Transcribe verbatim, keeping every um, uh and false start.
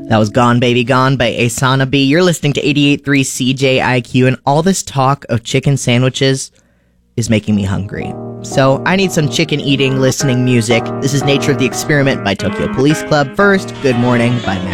That was Gone Baby Gone by Asana B. You're listening to eighty-eight point three C J I Q, and all this talk of chicken sandwiches is making me hungry. So I need some chicken eating, listening music. This is Nature of the Experiment by Tokyo Police Club. First, Good Morning by Matt